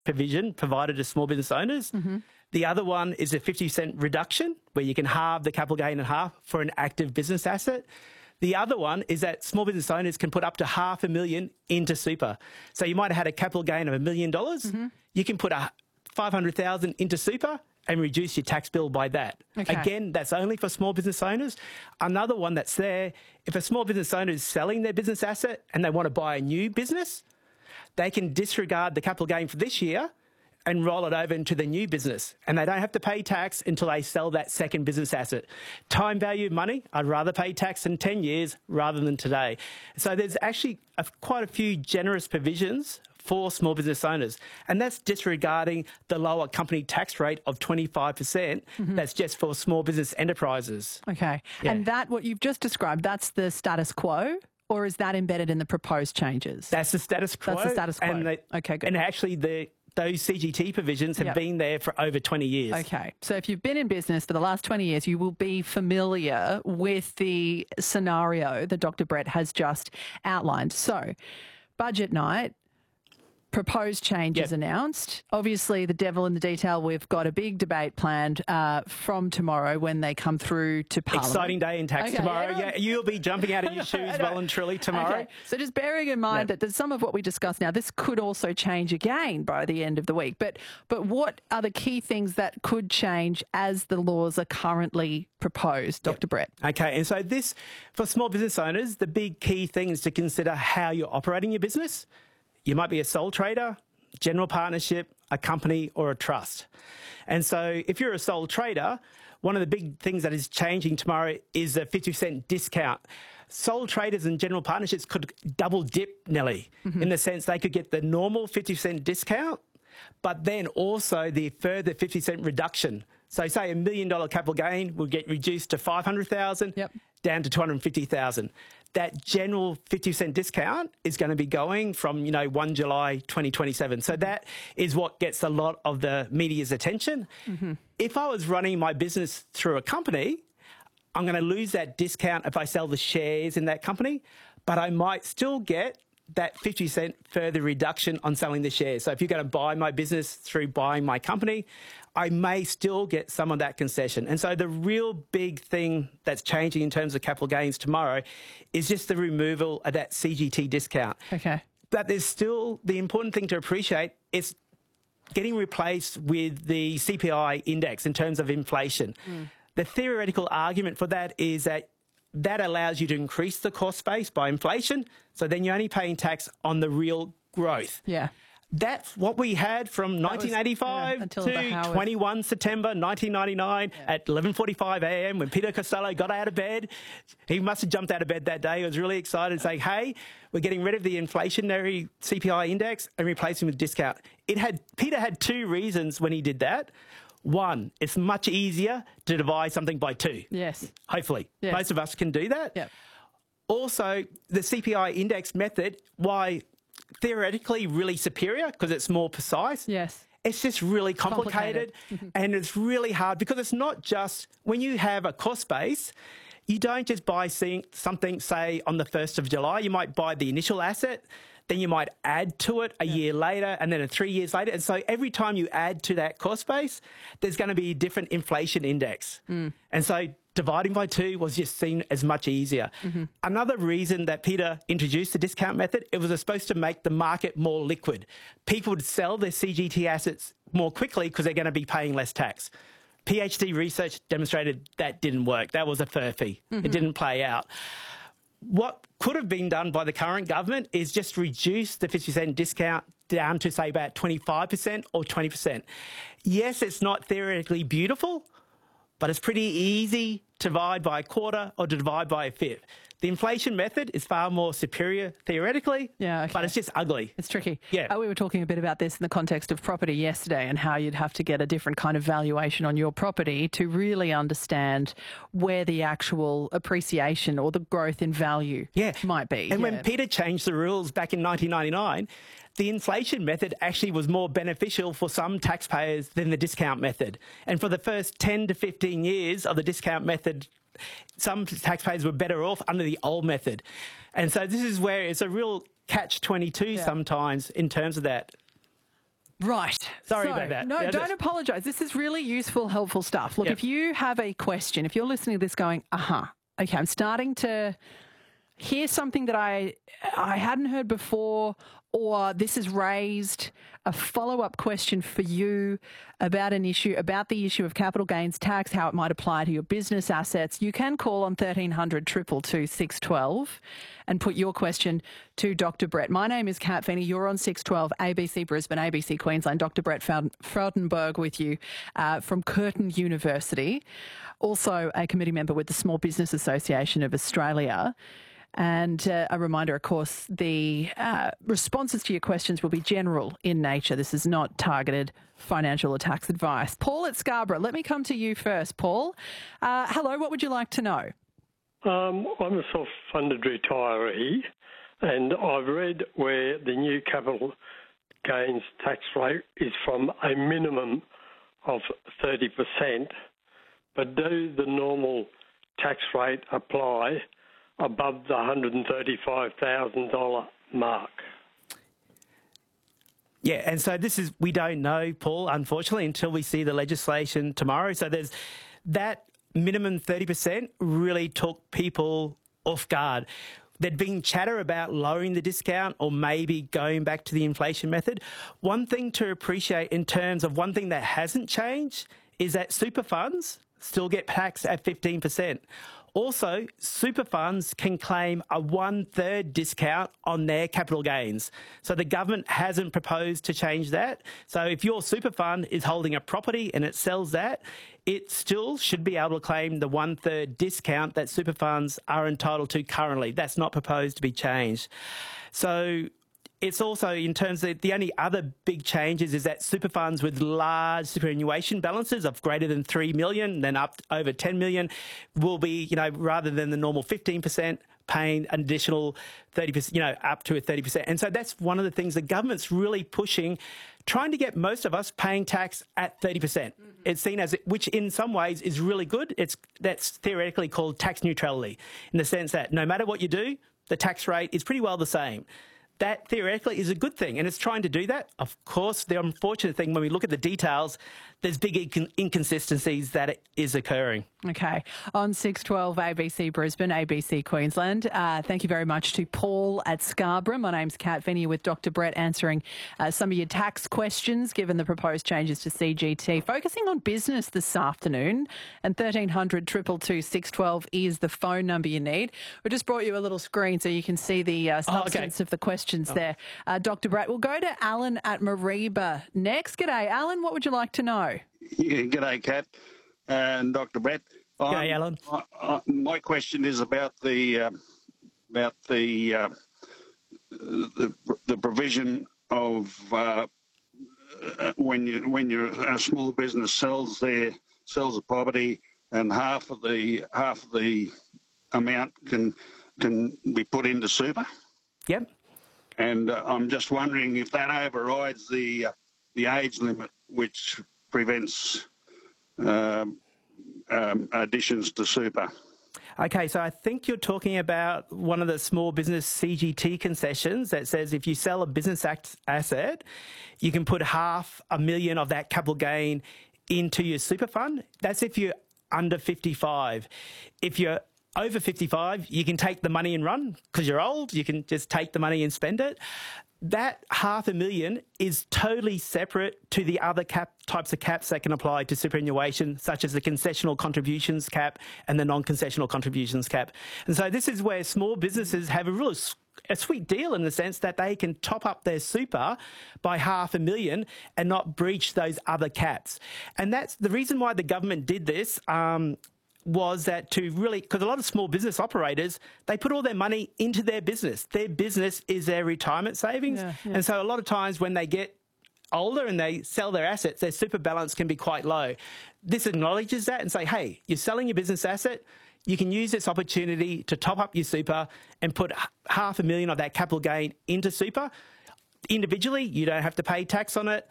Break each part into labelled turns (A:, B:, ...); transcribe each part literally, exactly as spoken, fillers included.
A: provision provided to small business owners. Mm-hmm. The other one is a fifty percent reduction where you can halve the capital gain in half for an active business asset. The other one is that small business owners can put up to half a million into super. So you might have had a capital gain of a million dollars. Mm-hmm. You can put a five hundred thousand into super and reduce your tax bill by that. Okay. Again, that's only for small business owners. Another one that's there, if a small business owner is selling their business asset and they want to buy a new business, they can disregard the capital gain for this year and roll it over into the new business. And they don't have to pay tax until they sell that second business asset. Time value of money, I'd rather pay tax in ten years rather than today. So there's actually a, quite a few generous provisions for small business owners. And that's disregarding the lower company tax rate of twenty-five percent. Mm-hmm. That's just for small business enterprises.
B: Okay. Yeah. And that, what you've just described, that's the status quo? Or is that embedded in the proposed changes?
A: That's the status quo.
B: That's the status quo.
A: And the,
B: okay, good.
A: And actually the those C G T provisions have yep. been there for over twenty years.
B: Okay. So if you've been in business for the last twenty years, you will be familiar with the scenario that Doctor Brett has just outlined. So budget night, proposed changes yep. announced. Obviously, the devil in the detail, we've got a big debate planned uh, from tomorrow when they come through to Parliament.
A: Exciting day in tax okay, tomorrow. Yeah, you'll be jumping out of your shoes well and truly tomorrow.
B: Okay. So just bearing in mind yep. that some of what we discussed now, this could also change again by the end of the week. But but what are the key things that could change as the laws are currently proposed, Doctor Yep. Brett?
A: Okay, and so this, for small business owners, the big key thing is to consider how you're operating your business. You might be a sole trader, general partnership, a company or a trust. And so if you're a sole trader, one of the big things that is changing tomorrow is a fifty percent discount. Sole traders and general partnerships could double dip, Nellie, mm-hmm. in the sense they could get the normal fifty percent discount, but then also the further fifty percent reduction. So say a million dollar capital gain will get reduced to five hundred thousand dollars, yep. down to two hundred fifty thousand dollars. That general fifty percent discount is going to be going from, you know, first of July twenty twenty-seven. So that is what gets a lot of the media's attention. Mm-hmm. If I was running my business through a company, I'm going to lose that discount if I sell the shares in that company, but I might still get that fifty percent further reduction on selling the shares. So if you're going to buy my business through buying my company, I may still get some of that concession. And so the real big thing that's changing in terms of capital gains tomorrow is just the removal of that C G T discount.
B: Okay.
A: But there's still the important thing to appreciate is getting replaced with the C P I index in terms of inflation. Mm. The theoretical argument for that is that that allows you to increase the cost base by inflation, so then you're only paying tax on the real growth.
B: Yeah.
A: That's what we had from nineteen eighty-five was, yeah, to twenty-first September nineteen ninety-nine yeah. at eleven forty-five a m when Peter Costello got out of bed. He must have jumped out of bed that day. He was really excited, saying, hey, we're getting rid of the inflationary C P I index and replacing with discount. It had Peter had two reasons when he did that. One, it's much easier to divide something by two.
B: Yes.
A: Hopefully.
B: Yes.
A: Most of us can do that.
B: Yep.
A: Also, the C P I index method, why theoretically really superior because it's more precise.
B: Yes.
A: It's just really complicated, complicated. And it's really hard because it's not just when you have a cost base, you don't just buy something, say, on the first of July. You might buy the initial asset, then you might add to it a yeah. year later and then a three years later. And so every time you add to that cost base, there's going to be a different inflation index. Mm. And so dividing by two was just seen as much easier. Mm-hmm. Another reason that Peter introduced the discount method, it was supposed to make the market more liquid. People would sell their C G T assets more quickly because they're going to be paying less tax. PhD research demonstrated that didn't work. That was a furphy. Mm-hmm. It didn't play out. What could have been done by the current government is just reduce the fifty percent discount down to, say, about twenty-five percent or twenty percent. Yes, it's not theoretically beautiful, but it's pretty easy to divide by a quarter or to divide by a fifth. The inflation method is far more superior theoretically,
B: yeah, okay.
A: but it's just ugly.
B: It's tricky.
A: Yeah.
B: Uh, we were talking a bit about this in the context of property yesterday and how you'd have to get a different kind of valuation on your property to really understand where the actual appreciation or the growth in value
A: yeah.
B: might be.
A: And
B: yeah.
A: when Peter changed the rules back in nineteen ninety-nine, the inflation method actually was more beneficial for some taxpayers than the discount method. And for the first ten to fifteen years of the discount method, some taxpayers were better off under the old method. And so this is where it's a real catch twenty-two yeah. sometimes in terms of that.
B: Right.
A: Sorry
B: so,
A: about that.
B: No,
A: Yeah,
B: don't
A: just-
B: apologise. This is really useful, helpful stuff. Look,
A: Yep.
B: if you have a question, if you're listening to this going, uh-huh, okay, I'm starting to hear something that I I hadn't heard before, or this has raised a follow-up question for you about an issue, about the issue of capital gains tax, how it might apply to your business assets, you can call on thirteen hundred, two two two, six one two and put your question to Doctor Brett. My name is Kat Feeney. You're on six twelve A B C Brisbane, A B C Queensland. Doctor Brett Fraudenberg with you uh, from Curtin University, also a committee member with the Small Business Association of Australia. And uh, a reminder, of course, the uh, responses to your questions will be general in nature. This is not targeted financial or tax advice. Paul at Scarborough, let me come to you first, Paul. Uh, hello, what would you like to know?
C: Um, I'm a self-funded retiree, and I've read where the new capital gains tax rate is from a minimum of thirty percent, but do the normal tax rate apply above the one hundred thirty-five thousand dollars mark?
A: Yeah, and so this is, we don't know, Paul, unfortunately, until we see the legislation tomorrow. So there's that minimum thirty percent really took people off guard. There'd been chatter about lowering the discount or maybe going back to the inflation method. One thing to appreciate in terms of one thing that hasn't changed is that super funds still get taxed at fifteen percent. Also, super funds can claim a one-third discount on their capital gains. So the government hasn't proposed to change that. So if your super fund is holding a property and it sells that, it still should be able to claim the one-third discount that super funds are entitled to currently. That's not proposed to be changed. So it's also, in terms of the only other big changes, is that super funds with large superannuation balances of greater than three million, then up over ten million, will be, you know, rather than the normal fifteen percent, paying an additional thirty percent, you know, up to a thirty percent. And so that's one of the things the government's really pushing, trying to get most of us paying tax at thirty percent. Mm-hmm. It's seen as, which in some ways is really good. It's, that's theoretically called tax neutrality, in the sense that no matter what you do, the tax rate is pretty well the same. That theoretically is a good thing, and it's trying to do that. Of course, the unfortunate thing, when we look at the details, there's big incon- inconsistencies that it is occurring.
B: Okay. On six twelve A B C Brisbane, A B C Queensland. Uh, thank you very much to Paul at Scarborough. My name's Kat Feeney with Doctor Brett, answering uh, some of your tax questions given the proposed changes to C G T. Focusing on business this afternoon, and thirteen hundred, two two two, six one two is the phone number you need. We just brought you a little screen so you can see the uh, substance oh, okay. of the questions oh. there. Uh, Doctor Brett, we'll go to Alan at Mareeba next. G'day, Alan. What would you like to know?
D: Yeah, g'day, Kat and Doctor Brett.
A: G'day, Alan.
D: I, I, my question is about the uh, about the, uh, the the provision of uh, when you when you're a small business sells their sells a property, and half of the half of the amount can can be put into super.
A: Yep.
D: And uh, I'm just wondering if that overrides the uh, the age limit, which prevents um, um, additions to super.
A: Okay, so I think you're talking about one of the small business C G T concessions that says if you sell a business act asset, you can put half a million of that capital gain into your super fund. That's if you're under fifty-five. If you're over fifty-five, you can take the money and run because you're old. You can just take the money and spend it. That half a million is totally separate to the other cap types of caps that can apply to superannuation, such as the concessional contributions cap and the non-concessional contributions cap. And so this is where small businesses have a real a sweet deal in the sense that they can top up their super by half a million and not breach those other caps. And that's the reason why the government did this. Um, was that to really, because a lot of small business operators, they put all their money into their business. Their business is their retirement savings. Yeah, yeah. And so a lot of times when they get older and they sell their assets, their super balance can be quite low. This acknowledges that and say, hey, you're selling your business asset, you can use this opportunity to top up your super and put half a million of that capital gain into super. Individually, you don't have to pay tax on it.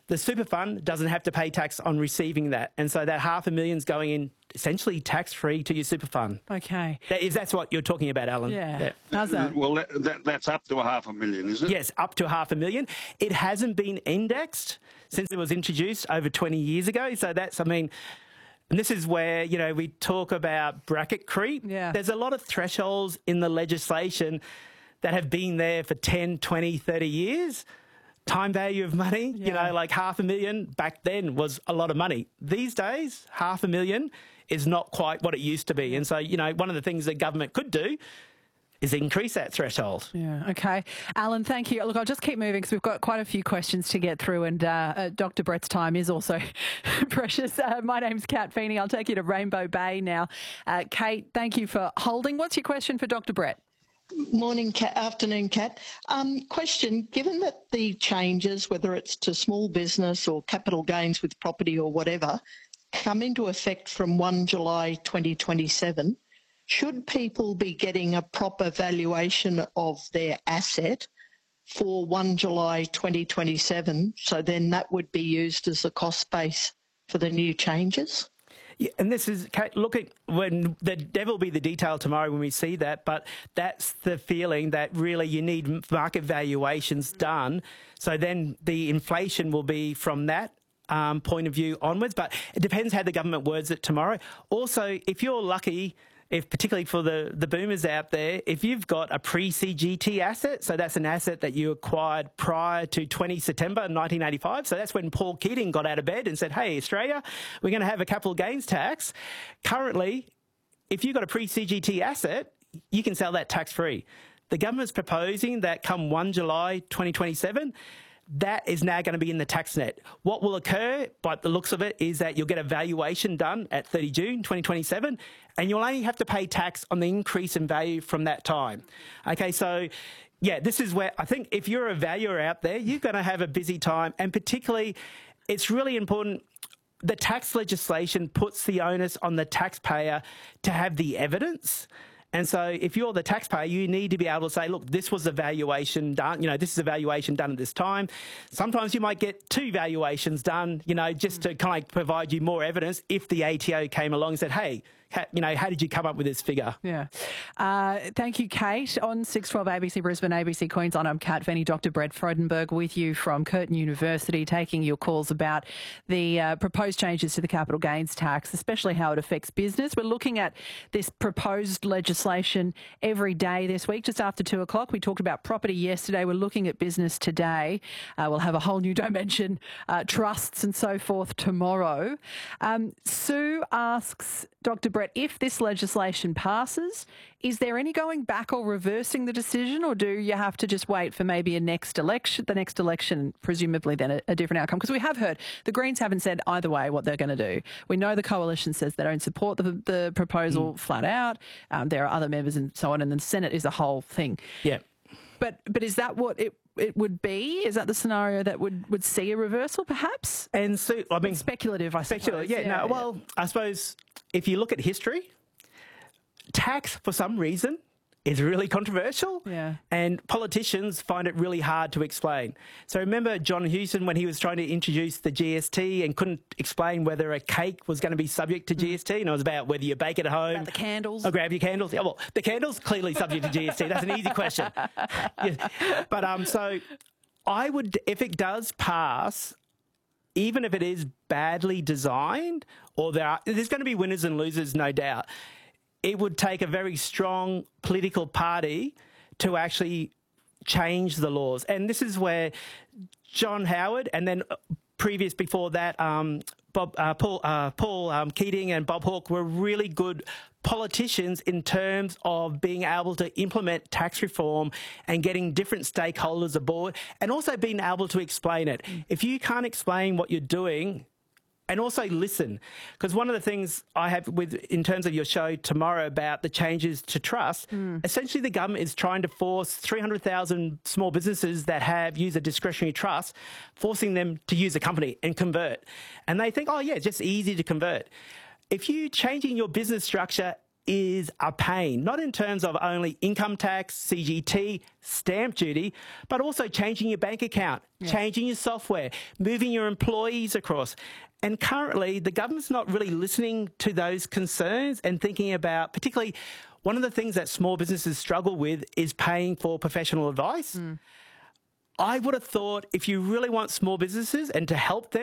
A: the super fund doesn't have to pay tax on receiving that. And so that half a million's going in essentially tax-free to your super fund.
B: Okay.
A: That is, that's what you're talking about, Alan.
B: Yeah.
A: yeah.
B: How's that?
D: Well, that, that, that's up to a half a million, is it?
A: Yes, up to half a million. It hasn't been indexed since it was introduced over twenty years ago. So that's, I mean, and this is where, you know, we talk about bracket creep.
B: Yeah.
A: There's a lot of thresholds in the legislation that have been there for ten, twenty, thirty years. Time value of money,
B: Yeah.
A: you know, like half a million back then was a lot of money. These days, half a million is not quite what it used to be. And so, you know, one of the things that government could do is increase that threshold.
B: Yeah, okay. Alan, thank you. Look, I'll just keep moving because we've got quite a few questions to get through, and uh, uh, Doctor Brett's time is also precious. Uh, my name's Kat Feeney. I'll take you to Rainbow Bay now. Uh, Kate, thank you for holding. What's your question for Doctor Brett?
E: Morning, Kat. Afternoon, Kat. Um, question, given that the changes, whether it's to small business or capital gains with property or whatever, come into effect from first of July twenty twenty-seven, should people be getting a proper valuation of their asset for first of July twenty twenty-seven, so then that would be used as a cost base for the new changes?
A: Yeah, and this is, Kate, look at when the devil will be the detail tomorrow when we see that, but that's the feeling that really you need market valuations done. So then the inflation will be from that um, point of view onwards, but it depends how the government words it tomorrow. Also, if you're lucky, if particularly for the, the boomers out there, if you've got a pre-C G T asset, so that's an asset that you acquired prior to the twentieth of September nineteen eighty-five, so that's when Paul Keating got out of bed and said, hey, Australia, we're going to have a capital gains tax. Currently, if you've got a pre-C G T asset, you can sell that tax-free. The government's proposing that come first of July twenty twenty-seven, that is now going to be in the tax net. What will occur, by the looks of it, is that you'll get a valuation done at thirty June twenty twenty-seven, and you'll only have to pay tax on the increase in value from that time. Okay, so yeah, this is where I think if you're a valuer out there, you're going to have a busy time, and particularly it's really important. The tax legislation puts the onus on the taxpayer to have the evidence. And so if you're the taxpayer, you need to be able to say, look, this was a valuation done, you know, this is a valuation done at this time. Sometimes you might get two valuations done, you know, just to kind of provide you more evidence if the A T O came along and said, hey, how, you know, how did you come up with this figure?
B: Yeah. Uh, thank you, Kate. On six twelve A B C Brisbane, A B C Queensland, I'm Kat Feeney, Doctor Brett Frodenberg with you from Curtin University, taking your calls about the uh, proposed changes to the capital gains tax, especially how it affects business. We're looking at this proposed legislation every day this week, just after two o'clock. We talked about property yesterday. We're looking at business today. Uh, we'll have a whole new dimension, uh, trusts and so forth tomorrow. Um, Sue asks, Doctor Brett, if this legislation passes, is there any going back or reversing the decision, or do you have to just wait for maybe a next election, the next election, presumably then a, a different outcome? Because we have heard the Greens haven't said either way what they're going to do. We know the coalition says they don't support the, the proposal mm. flat out. Um, there are other members and so on, and the Senate is a whole thing.
A: Yeah.
B: But but is that what it it would be? Is that the scenario that would, would see a reversal, perhaps?
A: And so, I mean,
B: it's speculative, I
A: speculative,
B: suppose.
A: Yeah,
B: yeah,
A: no, well, I suppose if you look at history, tax for some reason is really controversial,
B: yeah.
A: and politicians find it really hard to explain. So remember John Hewson when he was trying to introduce the G S T and couldn't explain whether a cake was going to be subject to G S T, and it was about whether you bake it at home.
B: About the candles.
A: Or grab your candles. Yeah, well, the candles clearly subject to G S T. That's an easy question. Yeah. But um, so I would, if it does pass, even if it is badly designed, or there are, there's going to be winners and losers, no doubt. It would take a very strong political party to actually change the laws. And this is where John Howard and then previous before that, um, Bob, uh, Paul, uh, Paul um, Keating and Bob Hawke were really good politicians in terms of being able to implement tax reform and getting different stakeholders aboard, and also being able to explain it. If you can't explain what you're doing, and also listen, because one of the things I have with in terms of your show tomorrow about the changes to trust, mm. essentially the government is trying to force three hundred thousand small businesses that have used a discretionary trust, forcing them to use a company and convert. And they think, oh yeah, it's just easy to convert. If you changing your business structure is a pain, not in terms of only income tax, C G T, stamp duty, but also changing your bank account, yeah. changing your software, moving your employees across. And currently, the government's not really listening to those concerns and thinking about, particularly, one of the things that small businesses struggle with is paying for professional advice. Mm. I would have thought if you really want small businesses and to help them,